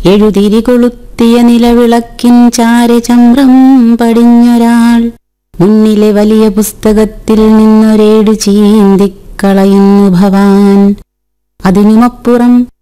എഴുതിരി കൊളുത്തിയ നിലവിളക്കിൻ ചാരെ ചമ്രം പടിഞ്ഞൊരാൾ മുന്നിലെ വലിയ പുസ്തകത്തിൽ നിന്നൊരേട് ചീന്തിക്കളയുന്നു ഭവാൻ. അതിനുമപ്പുറം